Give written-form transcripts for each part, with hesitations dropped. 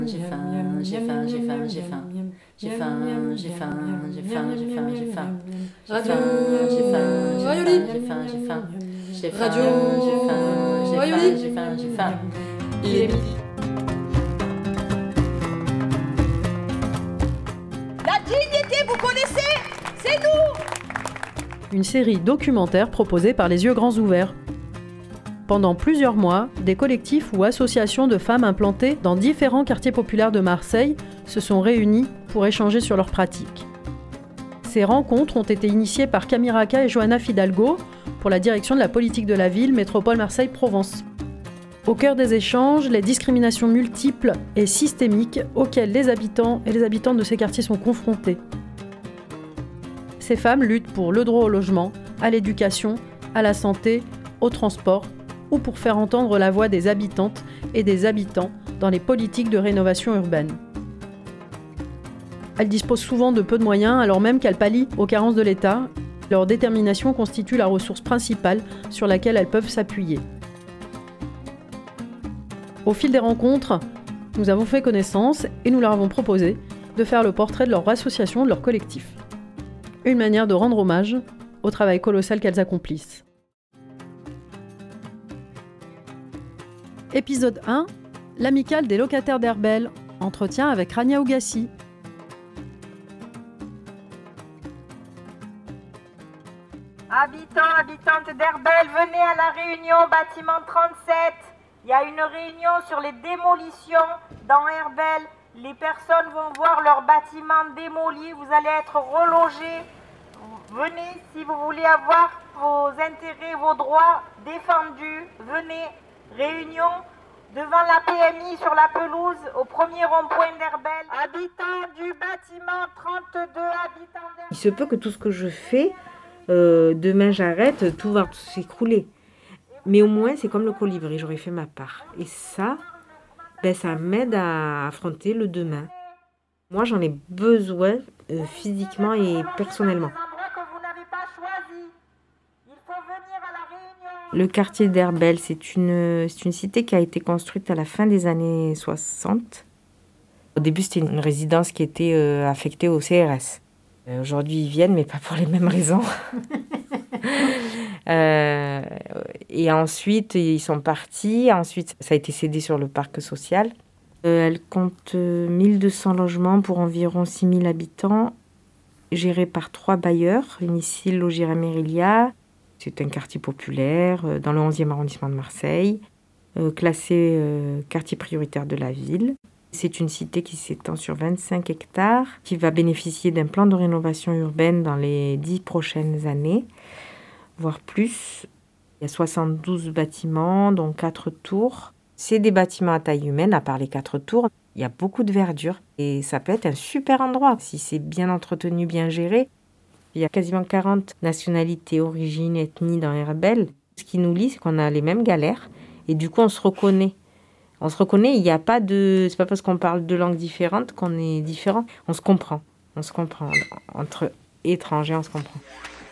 J'ai faim, j'ai faim, j'ai faim, j'ai faim. J'ai faim, j'ai faim, j'ai faim, j'ai faim, j'ai faim. Radio J'ai faim, j'ai Rayoli. faim, j'ai faim, j'ai faim. J'ai faim, Radio j'ai faim, j'ai faim, Rayoli. j'ai faim, j'ai faim. Il est midi. La dignité, vous connaissez? C'est nous! Une série documentaire proposée par Les Yeux Grands Ouverts. Pendant plusieurs mois, des collectifs ou associations de femmes implantées dans différents quartiers populaires de Marseille se sont réunis pour échanger sur leurs pratiques. Ces rencontres ont été initiées par Camille Raca et Johanna Fidalgo pour la direction de la politique de la ville Métropole Marseille-Provence. Au cœur des échanges, les discriminations multiples et systémiques auxquelles les habitants et les habitantes de ces quartiers sont confrontés. Ces femmes luttent pour le droit au logement, à l'éducation, à la santé, au transport, ou pour faire entendre la voix des habitantes et des habitants dans les politiques de rénovation urbaine. Elles disposent souvent de peu de moyens, alors même qu'elles pallient aux carences de l'État. Leur détermination constitue la ressource principale sur laquelle elles peuvent s'appuyer. Au fil des rencontres, nous avons fait connaissance et nous leur avons proposé de faire le portrait de leur association, de leur collectif. Une manière de rendre hommage au travail colossal qu'elles accomplissent. Épisode 1, l'amicale des locataires d'Herbel, entretien avec Rania Ougassi. Habitants, habitantes d'Herbel, venez à la réunion bâtiment 37. Il y a une réunion sur les démolitions dans Herbel. Les personnes vont voir leur bâtiment démoli, vous allez être relogés. Venez si vous voulez avoir vos intérêts, vos droits défendus. Venez, réunion devant la PMI sur la pelouse au premier rond-point d'Herbel. Habitants du bâtiment 32, habitants d'Herbel. Il se peut que tout ce que je fais, demain j'arrête, tout va s'écrouler. Mais au moins c'est comme le colibri, j'aurais fait ma part. Et ça, ça m'aide à affronter le demain. Moi j'en ai besoin physiquement et personnellement. Le quartier d'Herbel, c'est une cité qui a été construite à la fin des années 60. Au début, c'était une résidence qui était affectée au CRS. Aujourd'hui, ils viennent, mais pas pour les mêmes raisons. Et ensuite, ils sont partis. Ensuite, ça a été cédé sur le parc social. Elle compte 1200 logements pour environ 6000 habitants, gérés par 3 bailleurs. Unicil, Logis Amérélia. C'est un quartier populaire dans le 11e arrondissement de Marseille, classé quartier prioritaire de la ville. C'est une cité qui s'étend sur 25 hectares, qui va bénéficier d'un plan de rénovation urbaine dans les 10 prochaines années, voire plus. Il y a 72 bâtiments, dont 4 tours. C'est des bâtiments à taille humaine, à part les 4 tours. Il y a beaucoup de verdure et ça peut être un super endroit si c'est bien entretenu, bien géré. Il y a quasiment 40 nationalités, origines, ethnies dans Herbel. Ce qui nous lie, c'est qu'on a les mêmes galères. Et du coup, on se reconnaît. On se reconnaît, il n'y a pas de... C'est pas parce qu'on parle deux langues différentes qu'on est différent. On se comprend. On se comprend. Entre étrangers, on se comprend.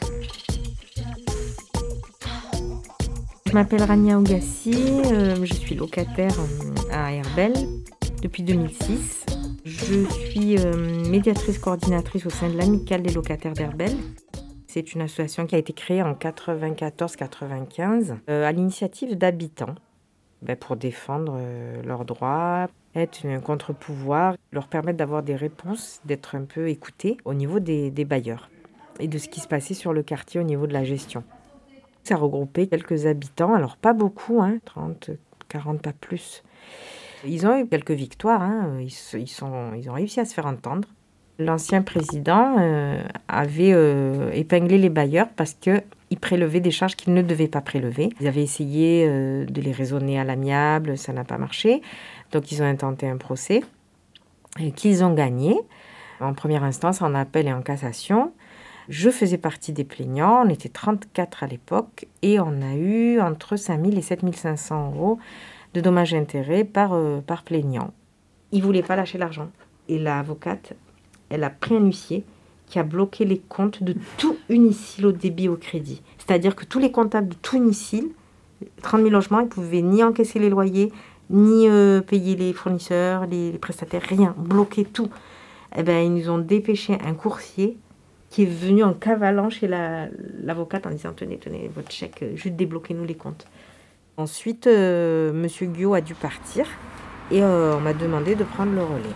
Je m'appelle Rania Ougassi. Je suis locataire à Herbel depuis 2006. Je suis médiatrice coordinatrice au sein de l'amicale des locataires d'Herbel. C'est une association qui a été créée en 94-95 à l'initiative d'habitants pour défendre leurs droits, être un contre-pouvoir, leur permettre d'avoir des réponses, d'être un peu écoutés au niveau des bailleurs et de ce qui se passait sur le quartier au niveau de la gestion. Ça regroupait quelques habitants, alors pas beaucoup, 30, 40, pas plus. Ils ont eu quelques victoires, ils ont réussi à se faire entendre. L'ancien président avait épinglé les bailleurs parce qu'ils prélevaient des charges qu'ils ne devaient pas prélever. Ils avaient essayé de les raisonner à l'amiable, ça n'a pas marché. Donc ils ont intenté un procès qu'ils ont gagné. En première instance, en appel et en cassation. Je faisais partie des plaignants, on était 34 à l'époque et on a eu entre 5 000 et 7 500 euros de dommages et intérêts par plaignant. Ils ne voulaient pas lâcher l'argent. Et l'avocate, elle a pris un huissier qui a bloqué les comptes de tout Unicil au débit au crédit. C'est-à-dire que tous les comptables de tout Unicil, 30 000 logements, ils ne pouvaient ni encaisser les loyers, ni payer les fournisseurs, les prestataires, rien, bloquer tout. Eh ben, ils nous ont dépêché un coursier qui est venu en cavalant chez l'avocate en disant tenez votre chèque, juste débloquez-nous les comptes. Ensuite, Monsieur Guillot a dû partir et on m'a demandé de prendre le relais.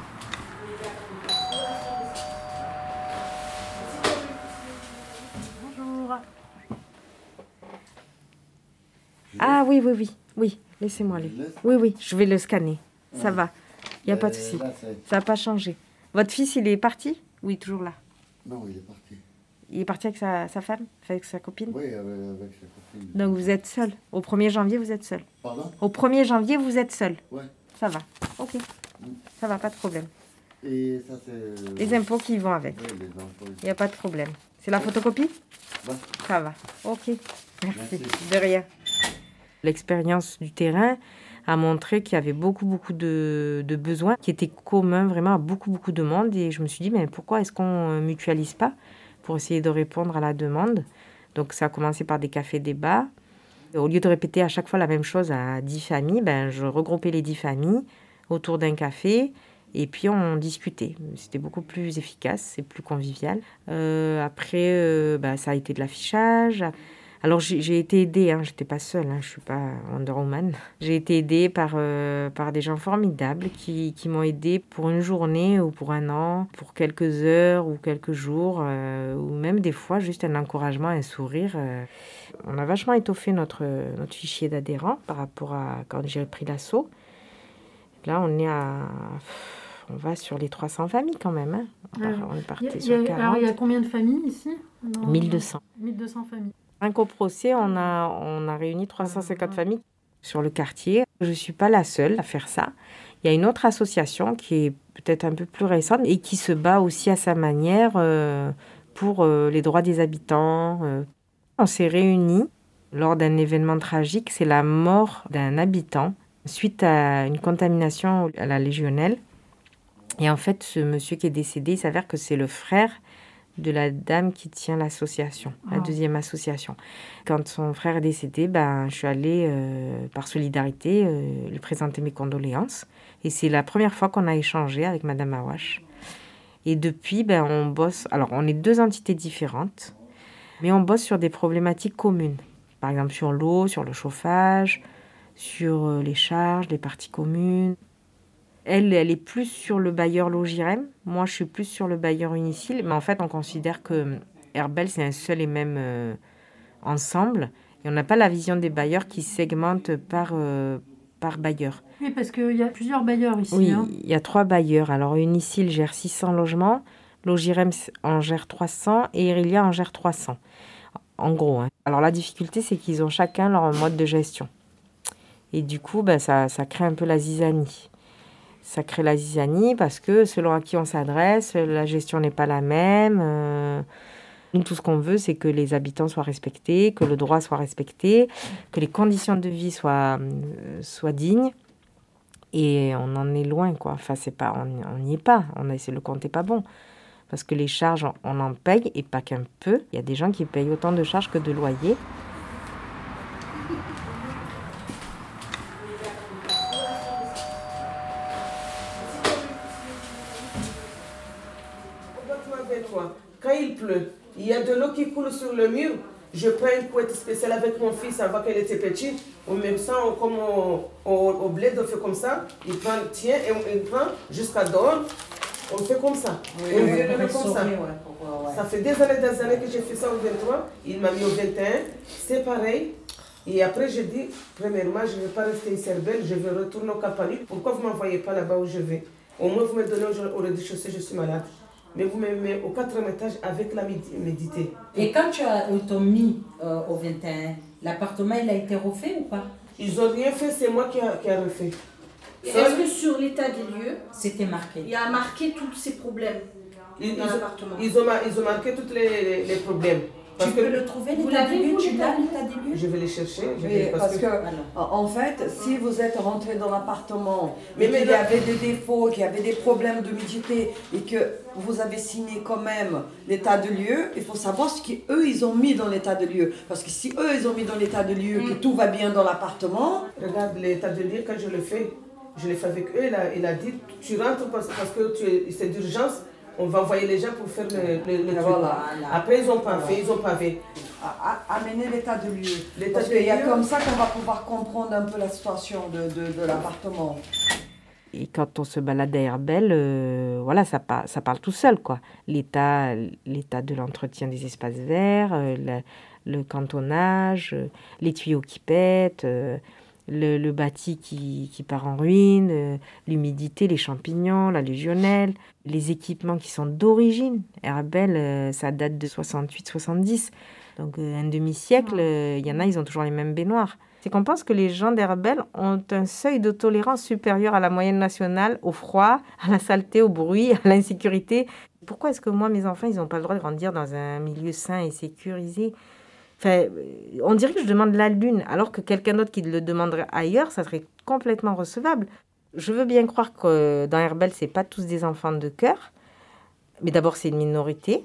Bonjour. Ah oui, laissez-moi aller. Oui, je vais le scanner. Ça va, il n'y a pas de souci. Ça n'a pas changé. Votre fils, il est parti? Oui, toujours là. Non, il est parti. Il est parti avec sa femme? Avec sa copine? Oui, avec sa copine. Donc vous êtes seul. Au 1er janvier, vous êtes seul. Pardon? Au 1er janvier, vous êtes seul. Ouais. Ça va. Ok. Ça va, pas de problème. Et ça, c'est... Les impôts qui vont avec. Oui, les impôts. Il n'y a pas de problème. C'est la photocopie? Ouais. Ça va. Ok. Merci. Merci. De rien. L'expérience du terrain a montré qu'il y avait beaucoup de besoins qui étaient communs vraiment à beaucoup de monde. Et je me suis dit, mais pourquoi est-ce qu'on ne mutualise pas pour essayer de répondre à la demande? Donc ça a commencé par des cafés-débats. Au lieu de répéter à chaque fois la même chose à 10 familles, je regroupais les 10 familles autour d'un café et puis on discutait. C'était beaucoup plus efficace et plus convivial. Après, ça a été de l'affichage. Alors j'ai été aidée, je n'étais pas seule, je ne suis pas Wonder Woman. J'ai été aidée par des gens formidables qui m'ont aidée pour une journée ou pour un an, pour quelques heures ou quelques jours, ou même des fois juste un encouragement, un sourire. On a vachement étoffé notre fichier d'adhérents par rapport à quand j'ai pris l'assaut. Là, on va sur les 300 familles quand même. On est parti sur 40. Alors, il y a combien de familles ici? 1200. 1200 familles. Un coprocès, on a réuni 350 familles sur le quartier. Je ne suis pas la seule à faire ça. Il y a une autre association qui est peut-être un peu plus récente et qui se bat aussi à sa manière pour les droits des habitants. On s'est réunis lors d'un événement tragique, c'est la mort d'un habitant suite à une contamination à la légionnelle. Et en fait, ce monsieur qui est décédé, il s'avère que c'est le frère de la dame qui tient l'association, la deuxième association. Quand son frère est décédé, je suis allée, par solidarité, lui présenter mes condoléances. Et c'est la première fois qu'on a échangé avec Madame Awash. Et depuis, on bosse... Alors, on est 2 entités différentes, mais on bosse sur des problématiques communes. Par exemple, sur l'eau, sur le chauffage, sur les charges, les parties communes. Elle est plus sur le bailleur Logirem. Moi, je suis plus sur le bailleur Unicil. Mais en fait, on considère que Herbel, c'est un seul et même ensemble. Et on n'a pas la vision des bailleurs qui segmentent par bailleur. Oui, parce qu'il y a plusieurs bailleurs ici. Oui, il y a 3 bailleurs. Alors, Unicil gère 600 logements, Logirem en gère 300 et Irilia en gère 300. En gros. Alors, la difficulté, c'est qu'ils ont chacun leur mode de gestion. Et du coup, ça crée un peu la zizanie. Ça crée la zizanie parce que selon à qui on s'adresse, la gestion n'est pas la même. Nous, tout ce qu'on veut, c'est que les habitants soient respectés, que le droit soit respecté, que les conditions de vie soient dignes. Et on en est loin, quoi. Enfin, on n'y est pas. Le compte n'est pas bon. Parce que les charges, on en paye, et pas qu'un peu. Il y a des gens qui payent autant de charges que de loyers. Quand il pleut, il y a de l'eau qui coule sur le mur. Je prends une couette spéciale avec mon fils avant qu'elle était petite. On met ça comme au bled, on fait comme ça. Il tient et on prend jusqu'à dehors. On fait comme ça. Oui, et on fait le comme ça. Ouais. Ça fait des années que j'ai fait ça au 23. Il m'a mis au 21. C'est pareil. Et après, je dis, premièrement, je ne vais pas rester ici, Herbel, je vais retourner au Capani. Pourquoi vous ne m'envoyez pas là-bas où je vais? Au moins, vous me donnez au rez-de-chaussée, je suis malade. Mais vous me mettez au 4e étage avec la médité. Et quand ils t'ont mis au 21, l'appartement, il a été refait ou pas? Ils n'ont rien fait, c'est moi qui a refait. Est-ce que sur l'état des lieux, c'était marqué? Il y a marqué tous ces problèmes dans l'appartement? Ils ont marqué tous les problèmes. Parce Tu que peux le trouver, Vous l'état l'avez, des lieux, vous, tu l'as, l'état l'état des lieux? je vais les chercher. Oui, parce que, Alors. en fait, si vous êtes rentré dans l'appartement, Mais mais qu'il y là- avait des défauts, qu'il y avait des problèmes d'humidité et que vous avez signé quand même l'état de lieu, il faut savoir ce qu'eux, ils ont mis dans l'état de lieu. Parce que si eux, ils ont mis dans l'état de lieu que tout va bien dans l'appartement, Regarde l'état de lieu, quand je le fais avec eux, il a dit, tu rentres parce que c'est d'urgence, on va envoyer les gens pour faire le truc. voilà. Après, ils n'ont pas fait. Amener l'état de lieu. L'état Parce de qu'il y a lieu. comme ça qu'on va pouvoir comprendre un peu la situation de l'appartement. Et quand on se balade à Herbel, voilà, ça parle tout seul, quoi. L'état de l'entretien des espaces verts, le cantonnage, les tuyaux qui pètent, le bâti qui part en ruine, l'humidité, les champignons, la légionnelle, les équipements qui sont d'origine. Herbel, ça date de 68-70. Donc un demi-siècle, il y en a, ils ont toujours les mêmes baignoires. C'est qu'on pense que les gens d'Herbel ont un seuil de tolérance supérieur à la moyenne nationale, au froid, à la saleté, au bruit, à l'insécurité. Pourquoi est-ce que moi, mes enfants, ils n'ont pas le droit de grandir dans un milieu sain et sécurisé ? Enfin, on dirait que je demande la lune, alors que quelqu'un d'autre qui le demanderait ailleurs, ça serait complètement recevable. Je veux bien croire que dans Herbel, ce n'est pas tous des enfants de cœur. Mais d'abord, c'est une minorité,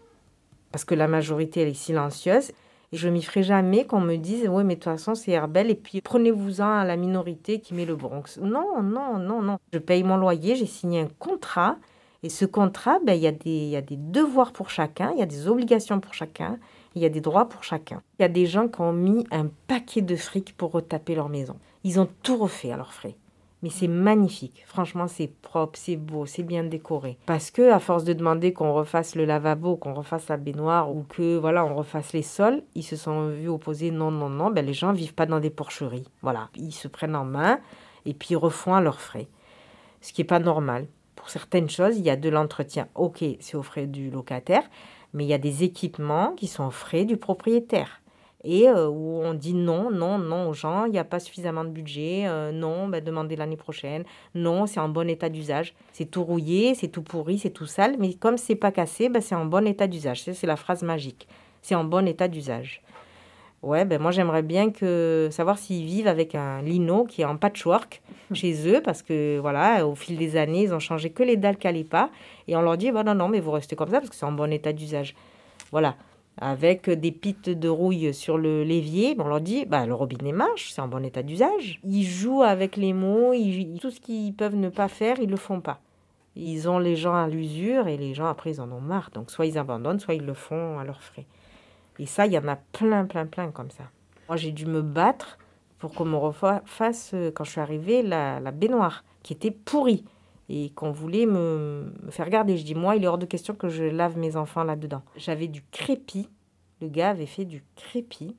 parce que la majorité, elle est silencieuse. Et je ne m'y ferai jamais qu'on me dise « Oui, mais de toute façon, c'est Herbel, et puis prenez-vous-en à la minorité qui met le Bronx. » Non, non, non, non. Je paye mon loyer, j'ai signé un contrat. Et ce contrat, il y a des devoirs pour chacun, il y a des obligations pour chacun, il y a des droits pour chacun. Il y a des gens qui ont mis un paquet de fric pour retaper leur maison. Ils ont tout refait à leurs frais. Mais c'est magnifique. Franchement, c'est propre, c'est beau, c'est bien décoré. Parce que à force de demander qu'on refasse le lavabo, qu'on refasse la baignoire ou que voilà, on refasse les sols, ils se sont vus opposer non, non, non. Les gens vivent pas dans des porcheries. Voilà, ils se prennent en main et puis ils refont à leurs frais. Ce qui est pas normal. Pour certaines choses, il y a de l'entretien. Ok, c'est aux frais du locataire, mais il y a des équipements qui sont aux frais du propriétaire. Et où on dit non, non, non aux gens, il n'y a pas suffisamment de budget, non, demandez l'année prochaine, non, c'est en bon état d'usage. C'est tout rouillé, c'est tout pourri, c'est tout sale, mais comme c'est pas cassé, c'est en bon état d'usage. C'est la phrase magique. C'est en bon état d'usage. Ouais, moi j'aimerais bien savoir s'ils vivent avec un lino qui est en patchwork chez eux, parce que voilà, au fil des années, ils ont changé que les dalles qui n'allaient pas, et on leur dit, non, non, mais vous restez comme ça, parce que c'est en bon état d'usage. Voilà. Avec des pites de rouille sur le l'évier, on leur dit, le robinet marche, c'est en bon état d'usage. Ils jouent avec les mots, tout ce qu'ils peuvent ne pas faire, ils le font pas. Ils ont les gens à l'usure et les gens, après, ils en ont marre. Donc, soit ils abandonnent, soit ils le font à leurs frais. Et ça, il y en a plein, plein, plein comme ça. Moi, j'ai dû me battre pour qu'on me refasse, quand je suis arrivée, la baignoire, qui était pourrie. Et qu'on voulait me faire garder. Je dis, moi, il est hors de question que je lave mes enfants là-dedans. J'avais du crépi. Le gars avait fait du crépi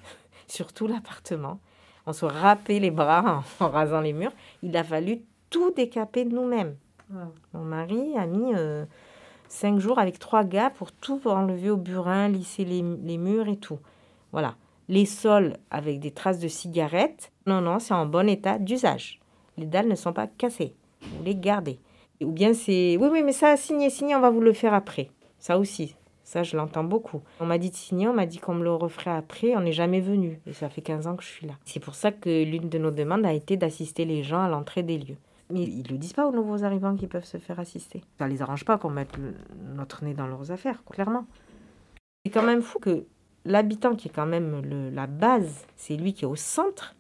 sur tout l'appartement. On se râpait les bras en rasant les murs. Il a fallu tout décaper de nous-mêmes. Wow. Mon mari a mis 5 jours avec 3 gars pour tout enlever au burin, lisser les murs et tout. Voilà. Les sols avec des traces de cigarettes. Non, c'est en bon état d'usage. Les dalles ne sont pas cassées. Vous les gardez. Ou bien c'est... Oui, mais ça, signer, on va vous le faire après. Ça aussi, ça je l'entends beaucoup. On m'a dit de signer, on m'a dit qu'on me le referait après, on n'est jamais venu. Et ça fait 15 ans que je suis là. C'est pour ça que l'une de nos demandes a été d'assister les gens à l'entrée des lieux. Mais ils ne le disent pas aux nouveaux arrivants qui peuvent se faire assister. Ça ne les arrange pas qu'on mette notre nez dans leurs affaires, clairement. C'est quand même fou que l'habitant qui est quand même la base, c'est lui qui est au centre,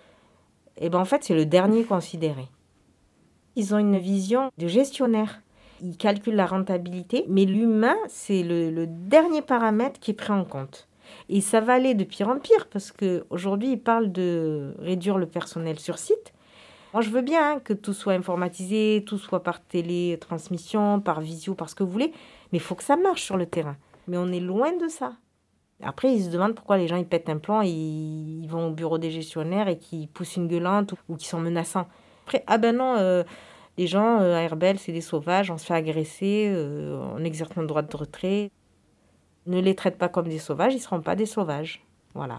et en fait c'est le dernier considéré. Ils ont une vision de gestionnaire. Ils calculent la rentabilité, mais l'humain, c'est le dernier paramètre qui est pris en compte. Et ça va aller de pire en pire, parce qu'aujourd'hui, ils parlent de réduire le personnel sur site. Moi, je veux bien que tout soit informatisé, tout soit par télétransmission, par visio, par ce que vous voulez, mais il faut que ça marche sur le terrain. Mais on est loin de ça. Après, ils se demandent pourquoi les gens ils pètent un plomb, ils vont au bureau des gestionnaires et qu'ils poussent une gueulante ou qu'ils sont menaçants. Après, non, les gens à Herbel, c'est des sauvages, on se fait agresser, on exerce notre droit de retrait. Ne les traite pas comme des sauvages, ils ne seront pas des sauvages. Voilà.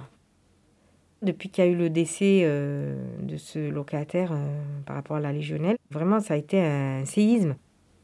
Depuis qu'il y a eu le décès de ce locataire par rapport à la légionnelle, vraiment, ça a été un séisme.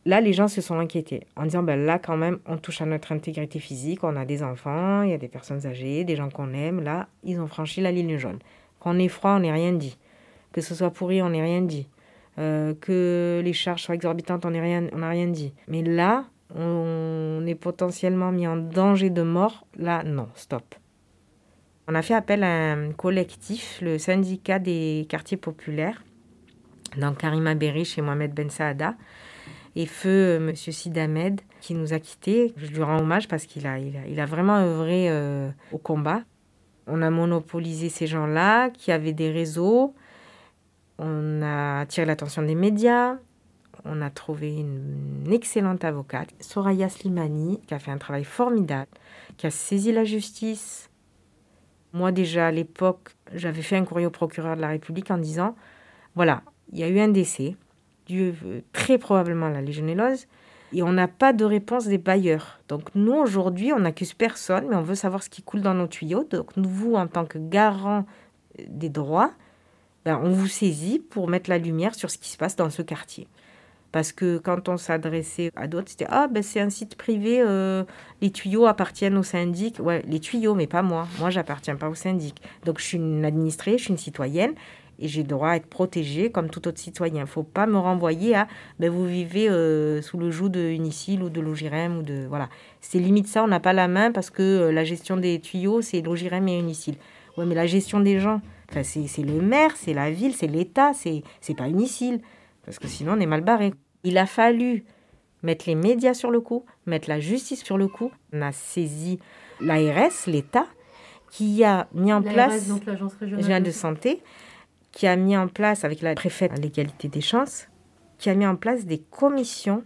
Là, les gens se sont inquiétés en disant, là, quand même, on touche à notre intégrité physique, on a des enfants, il y a des personnes âgées, des gens qu'on aime. Là, ils ont franchi la ligne jaune. Qu'on ait froid, on n'est rien dit. Que ce soit pourri, on n'est rien dit. Que les charges soient exorbitantes, on n'a rien dit. Mais là, on est potentiellement mis en danger de mort. Là, non, stop. On a fait appel à un collectif, le syndicat des quartiers populaires, donc Karima Berish et Mohamed Ben Saada, et feu M. Sid Ahmed, qui nous a quittés. Je lui rends hommage parce qu'il a vraiment œuvré au combat. On a monopolisé ces gens-là qui avaient des réseaux. On a attiré l'attention des médias. On a trouvé une excellente avocate, Soraya Slimani, qui a fait un travail formidable, qui a saisi la justice. Moi, déjà, à l'époque, j'avais fait un courrier au procureur de la République en disant, voilà, il y a eu un décès, dû très probablement à la légionellose, et on n'a pas de réponse des bailleurs. Donc nous, aujourd'hui, on n'accuse personne, mais on veut savoir ce qui coule dans nos tuyaux. Donc vous, en tant que garant des droits, on vous saisit pour mettre la lumière sur ce qui se passe dans ce quartier. Parce que quand on s'adressait à d'autres, c'était « c'est un site privé, les tuyaux appartiennent au syndic. » Ouais, les tuyaux, mais pas moi. Moi, j'appartiens pas au syndic. Donc je suis une administrée, je suis une citoyenne. Et j'ai le droit à être protégée comme tout autre citoyen. Il ne faut pas me renvoyer à vous vivez sous le joug de Unicil ou de Logirem. Voilà. C'est limite ça, on n'a pas la main parce que la gestion des tuyaux, c'est Logirem et Unicil. Oui, mais la gestion des gens, c'est le maire, c'est la ville, c'est l'État, c'est pas Unicil. Parce que sinon, on est mal barré. Il a fallu mettre les médias sur le coup, mettre la justice sur le coup. On a saisi l'ARS, l'État, qui a mis en place donc l'Agence régionale de santé, qui a mis en place, avec la préfète à l'égalité des chances, qui a mis en place des commissions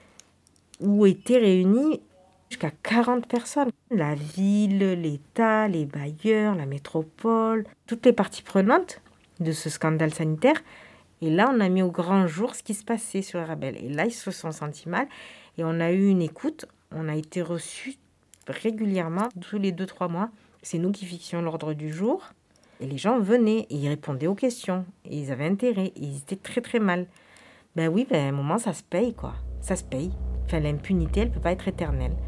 où étaient réunies jusqu'à 40 personnes. La ville, l'État, les bailleurs, la métropole, toutes les parties prenantes de ce scandale sanitaire. Et là, on a mis au grand jour ce qui se passait sur Herbel. Et là, ils se sont sentis mal. Et on a eu une écoute. On a été reçus régulièrement, tous les 2-3 mois. C'est nous qui fixions l'ordre du jour. Et les gens venaient et ils répondaient aux questions. Et ils avaient intérêt. Et ils étaient très, très mal. À un moment, ça se paye, quoi. Ça se paye. L'impunité, elle ne peut pas être éternelle.